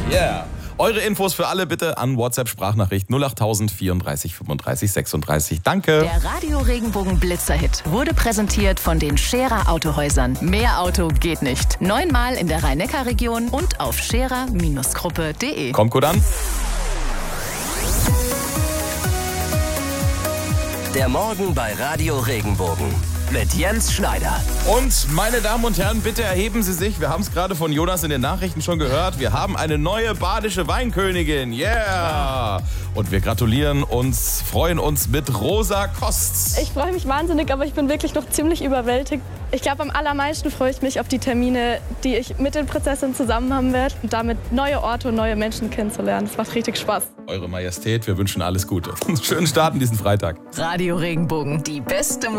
Yeah. Eure Infos für alle bitte an WhatsApp-Sprachnachricht 08000 34 35 36. Danke. Der Radio Regenbogen Blitzerhit wurde präsentiert von den Scherer Autohäusern. Mehr Auto geht nicht. 9-mal in der Rhein-Neckar-Region und auf scherer-gruppe.de. Kommt gut an. Der Morgen bei Radio Regenbogen mit Jens Schneider. Und meine Damen und Herren, bitte erheben Sie sich. Wir haben es gerade von Jonas in den Nachrichten schon gehört. Wir haben eine neue badische Weinkönigin. Yeah! Und wir gratulieren uns, freuen uns mit Rosa Kost. Ich freue mich wahnsinnig, aber ich bin wirklich noch ziemlich überwältigt. Ich glaube, am allermeisten freue ich mich auf die Termine, die ich mit den Prinzessinnen zusammen haben werde. Und damit neue Orte und neue Menschen kennenzulernen. Das macht richtig Spaß. Eure Majestät, wir wünschen alles Gute. Schönen Start in diesen Freitag. Radio Regenbogen, die beste